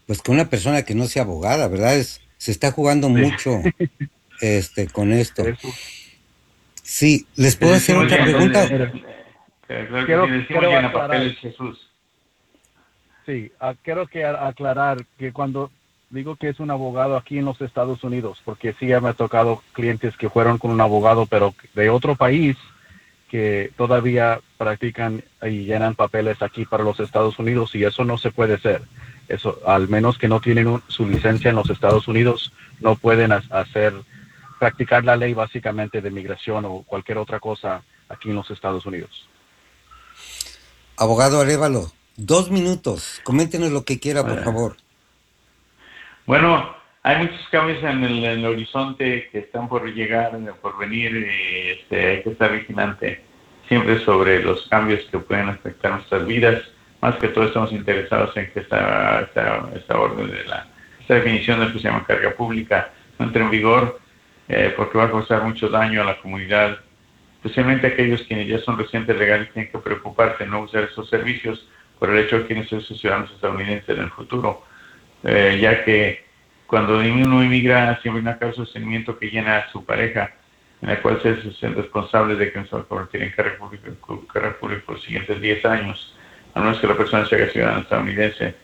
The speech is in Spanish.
pues con una persona que no sea abogada, ¿verdad? Se está jugando Sí, mucho con esto. eso. Sí, ¿les Le puedo hacer decimos otra ya, pregunta? mira, claro que sí, quiero, le decimos quiero aclarar, llenapapeles Jesús. sí, quiero aclarar que cuando digo que es un abogado aquí en los Estados Unidos, porque sí ya me ha tocado clientes que fueron con un abogado, pero de otro país, que todavía practican y llenan papeles aquí para los Estados Unidos, y eso no se puede hacer. Eso, al menos que no tienen su licencia en los Estados Unidos, no pueden practicar la ley básicamente de migración o cualquier otra cosa aquí en los Estados Unidos. Abogado Arévalo, 2 minutos, coméntenos lo que quiera, por Eh, favor. Bueno, hay muchos cambios en el horizonte que están por llegar, por venir, y hay que estar vigilante siempre sobre los cambios que pueden afectar nuestras vidas. Más que todo estamos interesados en que esta orden esta definición de lo que se llama carga pública no entre en vigor, porque va a causar mucho daño a la comunidad, especialmente aquellos quienes ya son residentes legales tienen que preocuparse de no usar esos servicios por el hecho de que quieren ser ciudadanos estadounidenses en el futuro, ya que cuando uno inmigra siempre hay una causa de sostenimiento que llena a su pareja, en la cual se hacen responsables de que no se va a convertir en carga pública por los siguientes 10 años, a menos que la persona se haga ciudadana estadounidense.